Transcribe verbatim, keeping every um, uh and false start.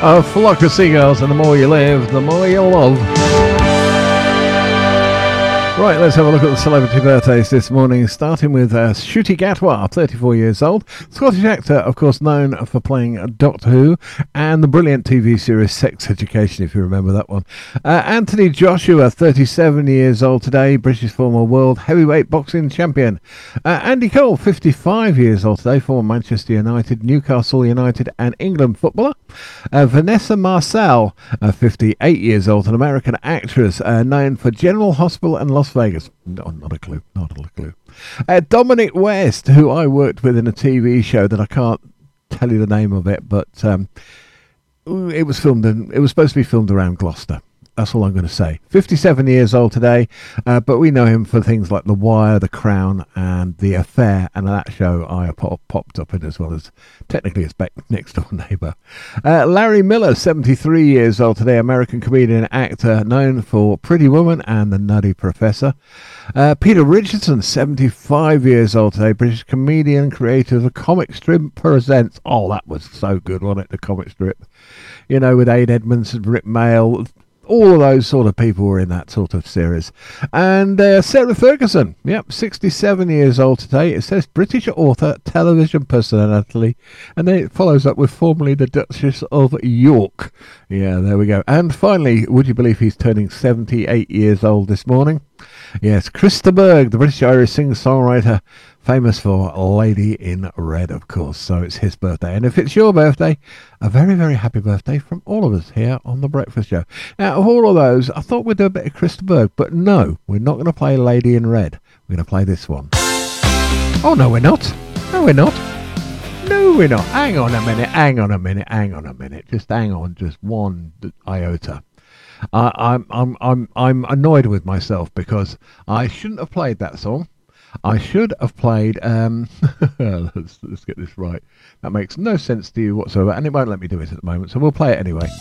A flock of seagulls, and the more you live, the more you love. Right, let's have a look at the celebrity birthdays this morning, starting with uh, Ncuti Gatwa, thirty-four years old. Scottish actor, of course, known for playing Doctor Who and the brilliant T V series Sex Education, if you remember that one. Uh, Anthony Joshua, thirty-seven years old today, British former world heavyweight boxing champion. Uh, Andy Cole, fifty-five years old today, former Manchester United, Newcastle United and England footballer. Uh, Vanessa Marcel, uh, fifty-eight years old, an American actress uh, known for General Hospital and Las Vegas. No, not a clue, not a clue. Uh, Dominic West, who I worked with in a T V show that I can't tell you the name of it, but um, it was filmed in, it was supposed to be filmed around Gloucester. That's all I'm going to say. fifty-seven years old today, uh, but we know him for things like The Wire, The Crown, and The Affair, and that show I pop, popped up in as well as technically his next door neighbour. Uh, Larry Miller, seventy-three years old today, American comedian and actor known for Pretty Woman and The Nutty Professor. Uh, Peter Richardson, seventy-five years old today, British comedian, creator of The Comic Strip Presents. Oh, that was so good, wasn't it, the comic strip? You know, with Aid Edmonds and Rick Mail. All of those sort of people were in that sort of series. And uh, Sarah Ferguson, yep, sixty-seven years old today. It says British author, television personality, and then it follows up with formerly the Duchess of York. Yeah, there we go. And finally, would you believe he's turning seventy-eight years old this morning? Yes, Chris de Burgh, the British-Irish singer-songwriter, famous for Lady in Red, of course. So it's his birthday. And if it's your birthday, a very, very happy birthday from all of us here on The Breakfast Show. Now, of all of those, I thought we'd do a bit of Chris de Burgh, but no, we're not going to play Lady in Red. We're going to play this one. Oh, no, we're not. No, we're not. No, we're not. Hang on a minute, hang on a minute, hang on a minute. Just hang on, just one iota. Uh, I'm, I'm, I'm, I'm annoyed with myself because I shouldn't have played that song. I should have played, um, let's, let's get this right. That makes no sense to you whatsoever, and it won't let me do it at the moment, so we'll play it anyway.